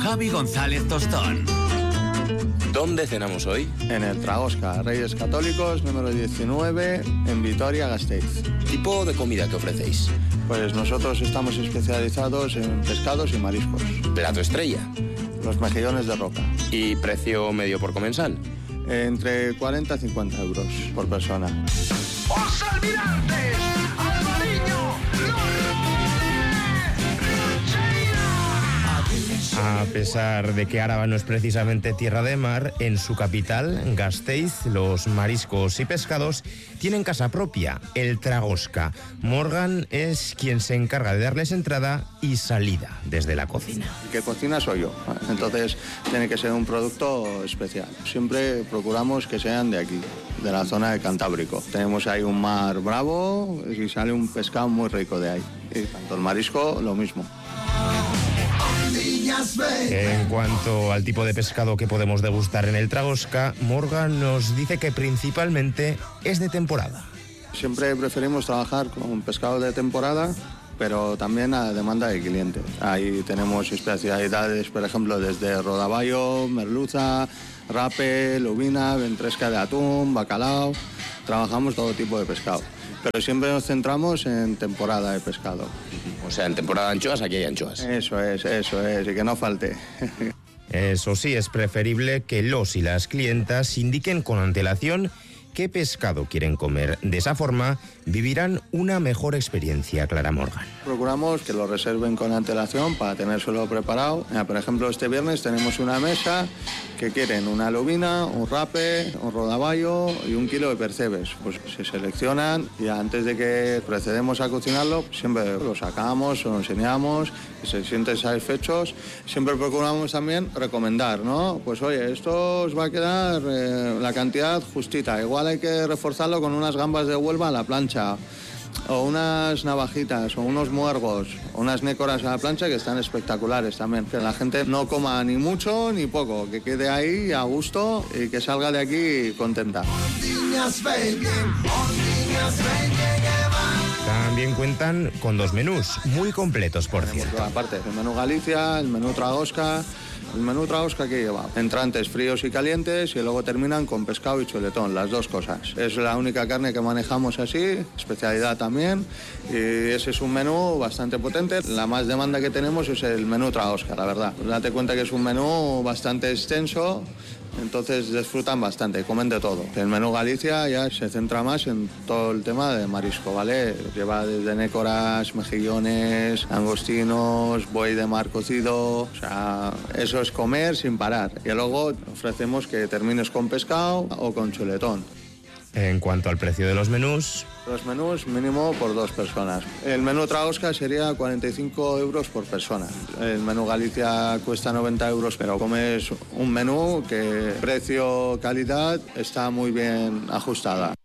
Javi González Tostón. ¿Dónde cenamos hoy? En el Tragosca, Reyes Católicos, número 19, en Vitoria-Gasteiz. ¿Tipo de comida que ofrecéis? Pues nosotros estamos especializados en pescados y mariscos. ¿Plato estrella? Los mejillones de roca. ¿Y precio medio por comensal? Entre 40 y 50 euros por persona. ¡Os almirantes! A pesar de que Áraba no es precisamente tierra de mar, en su capital, Gasteiz, los mariscos y pescados tienen casa propia, el Tragosca. Morgan es quien se encarga de darles entrada y salida desde la cocina. El que cocina soy yo, entonces tiene que ser un producto especial. Siempre procuramos que sean de aquí, de la zona de Cantábrico. Tenemos ahí un mar bravo y sale un pescado muy rico de ahí. Y tanto el marisco, lo mismo. En cuanto al tipo de pescado que podemos degustar en el Tragosca, Morgan nos dice que principalmente es de temporada. Siempre preferimos trabajar con pescado de temporada, pero también a demanda de cliente. Ahí tenemos especialidades, por ejemplo, desde rodaballo, merluza, rape, lubina, ventresca de atún, bacalao. Trabajamos todo tipo de pescado, pero siempre nos centramos en temporada de pescado. O sea, en temporada de anchoas, aquí hay anchoas. Eso es, y que no falte. Eso sí, es preferible que los y las clientas indiquen con antelación qué pescado quieren comer. De esa forma, vivirán una mejor experiencia, Clara Morgan. Procuramos que lo reserven con antelación para tenérselo preparado. Mira, por ejemplo, este viernes tenemos una mesa que quieren una lubina, un rape, un rodaballo y 1 kilo de percebes. Pues se seleccionan y antes de que procedemos a cocinarlo, siempre lo sacamos, lo enseñamos, y se sienten satisfechos. Siempre procuramos también recomendar, ¿no? Pues oye, esto os va a quedar la cantidad justita. Igual hay que reforzarlo con unas gambas de Huelva a la plancha, o unas navajitas, o unos muergos, o unas nécoras a la plancha que están espectaculares también. Que la gente no coma ni mucho ni poco, que quede ahí a gusto y que salga de aquí contenta. También cuentan con 2 menús, muy completos, por cierto. Aparte, el menú Galicia, el menú Tragosca. El menú Tragosca que lleva entrantes fríos y calientes y luego terminan con pescado y chuletón, las dos cosas. Es la única carne que manejamos así, especialidad también, y ese es un menú bastante potente. La más demanda que tenemos es el menú Tragosca, la verdad. Date cuenta que es un menú bastante extenso, entonces disfrutan bastante, comen de todo. El menú Galicia ya se centra más en todo el tema de marisco, ¿vale? Lleva desde nécoras, mejillones, langostinos, buey de mar cocido, o sea, eso es comer sin parar. Y luego ofrecemos que termines con pescado o con chuletón. En cuanto al precio de los menús... Los menús mínimo por 2 personas. El menú Tragosca sería 45 euros por persona. El menú Galicia cuesta 90 euros, pero comes un menú que precio-calidad está muy bien ajustada.